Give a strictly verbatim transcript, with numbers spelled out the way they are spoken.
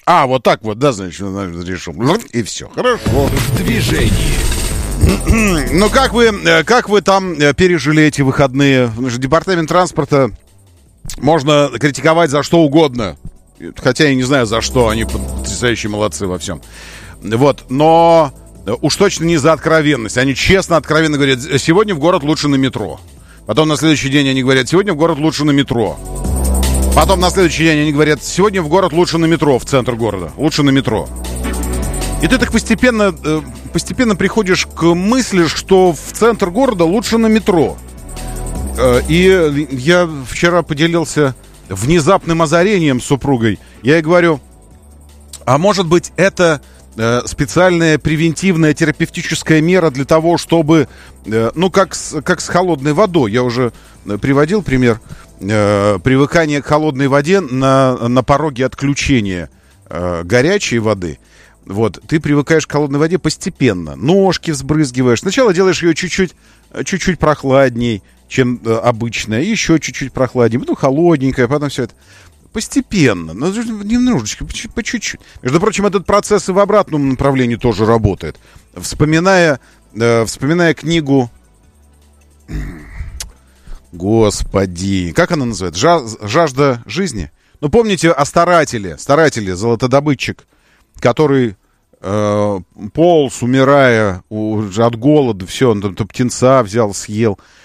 А, вот так вот, да, значит, решил. И все, хорошо. В движении. Ну, как вы, как вы там пережили эти выходные? Департамент транспорта можно критиковать за что угодно. Хотя я не знаю, за что. Они потрясающие молодцы во всем. Вот, но уж точно не за откровенность. Они честно, откровенно говорят, сегодня в город лучше на метро. Потом на следующий день они говорят, сегодня в город лучше на метро. Потом на следующий день они говорят, сегодня в город лучше на метро, в центр города. Лучше на метро. И ты так постепенно, постепенно приходишь к мысли, что в центр города лучше на метро. И я вчера поделился внезапным озарением с супругой. Я ей говорю, а может быть это специальная превентивная терапевтическая мера для того, чтобы, ну как с, как с холодной водой. Я уже приводил пример привыкания к холодной воде на, на пороге отключения горячей воды. Вот, ты привыкаешь к холодной воде постепенно. Ножки взбрызгиваешь. Сначала делаешь ее чуть-чуть, чуть-чуть прохладней, чем обычно. Еще чуть-чуть прохладнее. Потом холодненькая, потом все это. Постепенно. Ну, немножечко, по чуть-чуть. Между прочим, этот процесс и в обратном направлении тоже работает. Вспоминая, э, вспоминая книгу... Господи, как она называется? Жа- «Жажда жизни». Ну, помните о старателе, старателе, золотодобытчик, который э, полз, умирая уже от голода, все, он там птенца взял, съел.